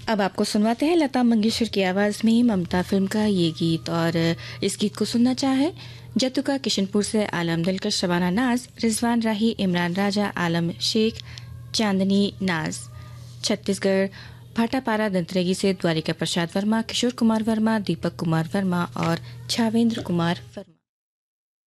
अब आपको सुनवाते हैं लता मंगेशकर की आवाज़ में ममता फिल्म का ये गीत। और इस गीत को सुनना चाहे जतुका किशनपुर से आलम दिलकर, शबाना नाज, रिजवान राही, इमरान राजा, आलम शेख, चांदनी नाज। छत्तीसगढ़ भाटापारा दंतरेगी से द्वारिका प्रसाद वर्मा, किशोर कुमार वर्मा, दीपक कुमार वर्मा और छावेंद्र कुमार वर्मा।